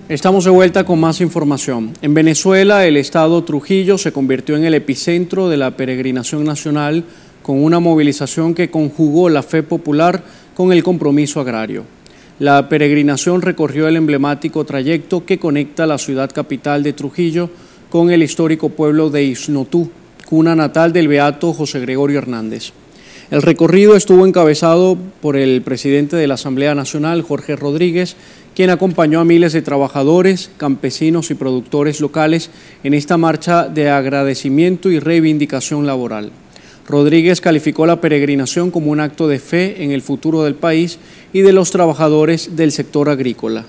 Estamos de vuelta con más información. En Venezuela, el estado Trujillo se convirtió en el epicentro de la peregrinación nacional con una movilización que conjugó la fe popular con el compromiso agrario. La peregrinación recorrió el emblemático trayecto que conecta la ciudad capital de Trujillo con el histórico pueblo de Isnotú, cuna natal del beato José Gregorio Hernández. El recorrido estuvo encabezado por el presidente de la Asamblea Nacional, Jorge Rodríguez, quien acompañó a miles de trabajadores, campesinos y productores locales en esta marcha de agradecimiento y reivindicación laboral. Rodríguez calificó la peregrinación como un acto de fe en el futuro del país y de los trabajadores del sector agrícola.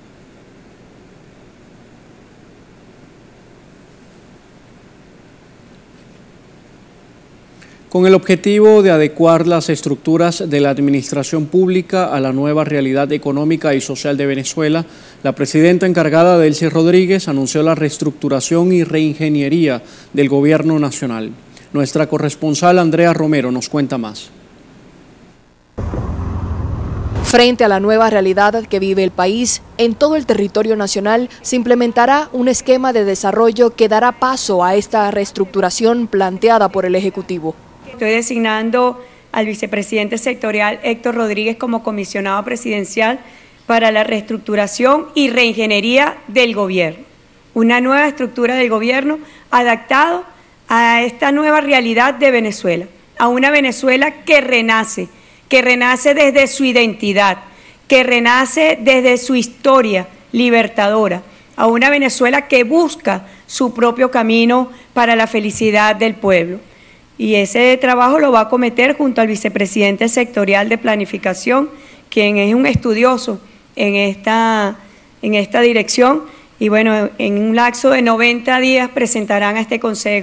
Con el objetivo de adecuar las estructuras de la administración pública a la nueva realidad económica y social de Venezuela, la presidenta encargada, Delcy Rodríguez, anunció la reestructuración y reingeniería del gobierno nacional. Nuestra corresponsal Andrea Romero nos cuenta más. Frente a la nueva realidad que vive el país, en todo el territorio nacional se implementará un esquema de desarrollo que dará paso a esta reestructuración planteada por el Ejecutivo. Estoy designando al vicepresidente sectorial Héctor Rodríguez como comisionado presidencial para la reestructuración y reingeniería del gobierno. Una nueva estructura del gobierno adaptado a esta nueva realidad de Venezuela, a una Venezuela que renace desde su identidad, que renace desde su historia libertadora, a una Venezuela que busca su propio camino para la felicidad del pueblo. Y ese trabajo lo va a acometer junto al vicepresidente sectorial de planificación, quien es un estudioso en esta dirección. Y bueno, en un lapso de 90 días presentarán a este Consejo